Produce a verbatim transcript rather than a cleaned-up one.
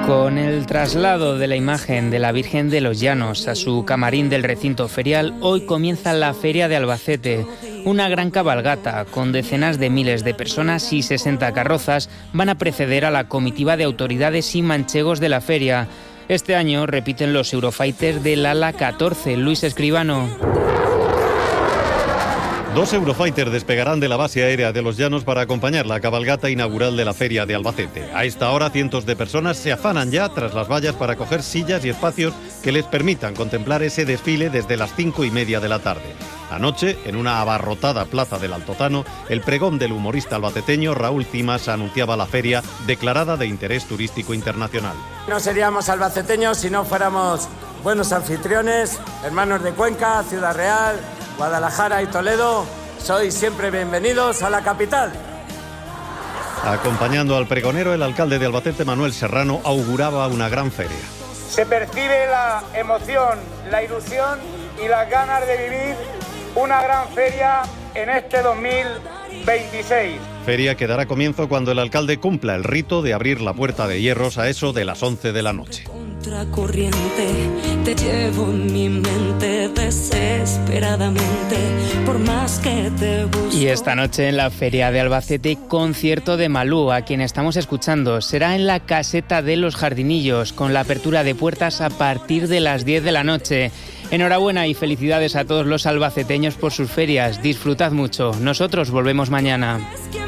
Con el traslado de la imagen de la Virgen de los Llanos a su camarín del recinto ferial, hoy comienza la Feria de Albacete. Una gran cabalgata con decenas de miles de personas y sesenta carrozas van a preceder a la comitiva de autoridades y manchegos de la feria. Este año repiten los Eurofighters del ala catorce, Luis Escribano. Dos Eurofighters despegarán de la base aérea de Los Llanos para acompañar la cabalgata inaugural de la Feria de Albacete. A esta hora, cientos de personas se afanan ya tras las vallas para coger sillas y espacios que les permitan contemplar ese desfile desde las cinco y media de la tarde. Anoche, en una abarrotada plaza del Altozano, el pregón del humorista albaceteño Raúl Cimas anunciaba la feria declarada de interés turístico internacional. No seríamos albaceteños si no fuéramos buenos anfitriones, hermanos de Cuenca, Ciudad Real, Guadalajara y Toledo. Sois siempre bienvenidos a la capital. Acompañando al pregonero, el alcalde de Albacete, Manuel Serrano, auguraba una gran feria. Se percibe la emoción, la ilusión y las ganas de vivir una gran feria en este dos mil veintiséis. Feria que dará comienzo cuando el alcalde cumpla el rito de abrir la puerta de hierros a eso de las once de la noche. Contracorriente, te llevo en mi mente desesperadamente, por más que te busco. Y esta noche en la Feria de Albacete, concierto de Malú, a quien estamos escuchando. Será en la Caseta de los Jardinillos, con la apertura de puertas a partir de las diez de la noche. Enhorabuena y felicidades a todos los albaceteños por sus ferias. Disfrutad mucho. Nosotros volvemos mañana.